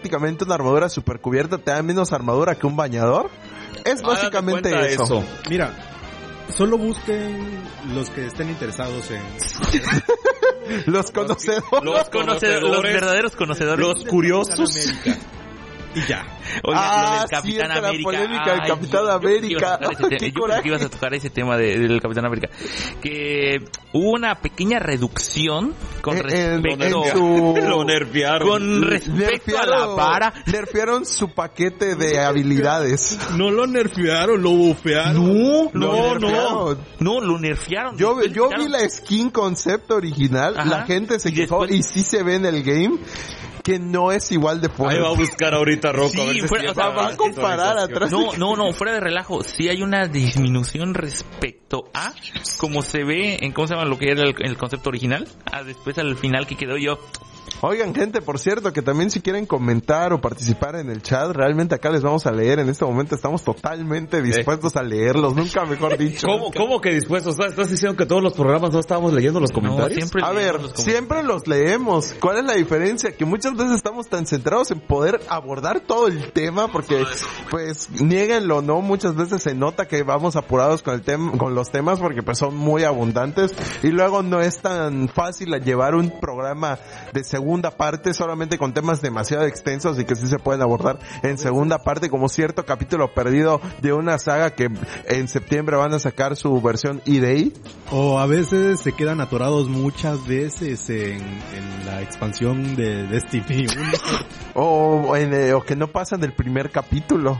prácticamente una armadura super cubierta te da menos armadura que un bañador. Es básicamente eso. Mira, solo busquen los que estén interesados en... los conocedores. Los verdaderos conocedores. Los curiosos. Y ya. Oye, lo del Capitán América. La polémica del Capitán América. Yo pensé que ibas a tocar ese tema del Capitán América. Que hubo una pequeña reducción con respecto... Lo nerfearon. Con respecto a la vara. Nerfearon su paquete de habilidades. No lo nerfearon, lo bufearon. No, lo nerfearon. Yo vi la skin concept original. Ajá. La gente se quejó y sí se ve en el game que no es igual de fuerte. Ahí va a buscar ahorita Rocco. Sí, a ver si va a comparar atrás. No, fuera de relajo. Sí hay una disminución respecto a cómo se ve en cómo se llama lo que era el concepto original. Después al final que quedó yo... Oigan, gente, por cierto, que también si quieren comentar o participar en el chat, realmente acá les vamos a leer. En este momento estamos totalmente dispuestos a leerlos, nunca mejor dicho. ¿Cómo que dispuestos? ¿Estás diciendo que todos los programas no estábamos leyendo los comentarios? Siempre los leemos. ¿Cuál es la diferencia? Que muchas veces estamos tan centrados en poder abordar todo el tema, porque, pues, niéguenlo, ¿no? Muchas veces se nota que vamos apurados con el tema, con los temas, porque pues son muy abundantes, y luego no es tan fácil llevar un programa de segunda parte solamente con temas demasiado extensos y que sí se pueden abordar en segunda parte, como cierto capítulo perdido de una saga que en septiembre van a sacar su versión EDA. O a veces se quedan atorados muchas veces en la expansión de Destiny 1. O que no pasan del primer capítulo.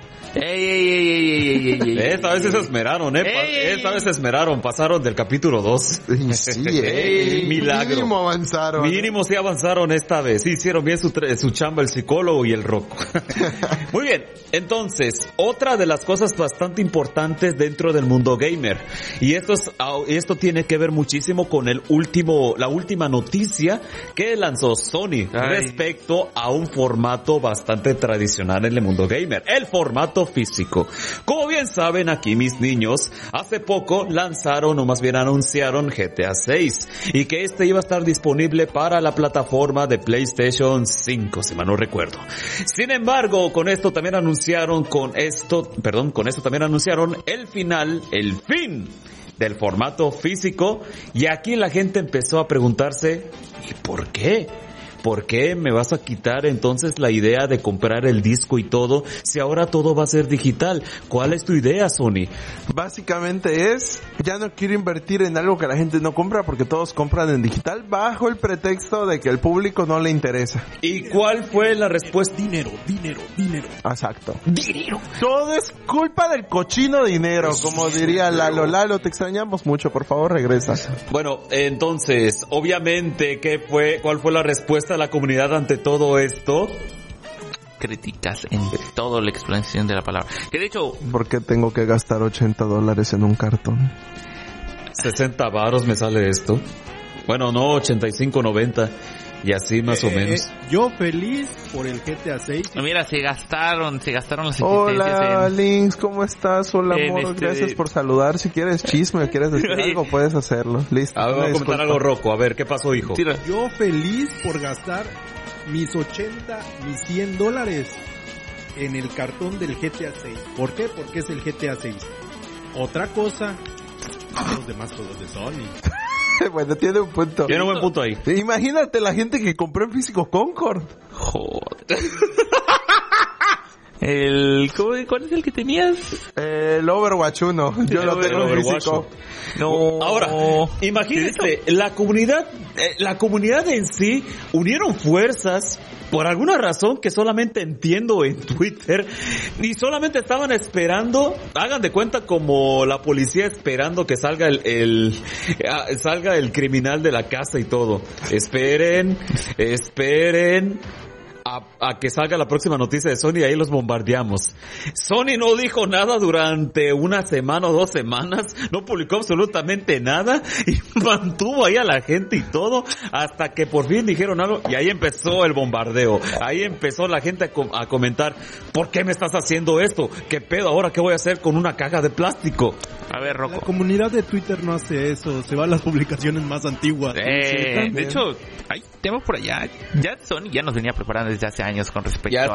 Esta vez se esmeraron, esta vez se esmeraron, pasaron del capítulo 2. Sí, milagro. Mínimo avanzaron. Mínimo sí avanzaron esta vez. Sí, hicieron bien su chamba el psicólogo y el Rocco. Muy bien, entonces, otra de las cosas bastante importantes dentro del mundo gamer. Y esto tiene que ver muchísimo con la última noticia que lanzó Sony respecto a un formato bastante tradicional en el mundo gamer. El formato físico. Como bien saben aquí mis niños, hace poco lanzaron o más bien anunciaron GTA 6 y que este iba a estar disponible para la plataforma de PlayStation 5, si mal no recuerdo. Sin embargo, con esto también anunciaron el fin del formato físico, y aquí la gente empezó a preguntarse, ¿y por qué? ¿Por qué me vas a quitar entonces la idea de comprar el disco y todo si ahora todo va a ser digital? ¿Cuál es tu idea, Sony? Básicamente ya no quiero invertir en algo que la gente no compra porque todos compran en digital bajo el pretexto de que el público no le interesa. ¿Y cuál fue la respuesta? Dinero. Exacto. Dinero. Todo es culpa del cochino dinero, como diría Lalo. Lalo, te extrañamos mucho, por favor regresa. Bueno, entonces, obviamente, ¿cuál fue la respuesta de la comunidad ante todo esto? Críticas en toda la explicación de la palabra. Que de hecho... ¿Por qué tengo que gastar $80 en un cartón? 60 varos me sale esto. Bueno, no, 85, 90. Y así más o menos. Yo feliz por el GTA 6. Mira, se gastaron las existencias. Hola, Links, ¿cómo estás? Hola, amor, gracias por saludar. Si quieres chisme o quieres decir algo, puedes hacerlo. Listo. A ver, voy a comentar algo, Rocco. A ver, ¿qué pasó, hijo? Yo feliz por gastar mis $100 en el cartón del GTA 6. ¿Por qué? Porque es el GTA 6. Otra cosa, los demás juegos de Sony. Bueno, tiene un punto. Tiene un buen punto ahí. Imagínate la gente que compró en físico Concord. Joder. ¿Cuál es el que tenías? El Overwatch 1. Yo lo tengo en físico. No. Ahora, imagínate, la comunidad en sí unieron fuerzas por alguna razón que solamente entiendo en Twitter, y solamente estaban esperando, hagan de cuenta como la policía esperando que salga salga el criminal de la casa y todo. Esperen a que salga la próxima noticia de Sony y ahí los bombardeamos. Sony no dijo nada durante una semana o 2 semanas, no publicó absolutamente nada y mantuvo ahí a la gente y todo hasta que por fin dijeron algo y ahí empezó el bombardeo. Ahí empezó la gente a comentar, ¿por qué me estás haciendo esto? ¿Qué pedo ahora? ¿Qué voy a hacer con una caja de plástico? A ver, Rocco. La comunidad de Twitter no hace eso, se va a las publicaciones más antiguas. De hecho, hay temas por allá. Ya Sony ya nos venía preparando desde hace años con respecto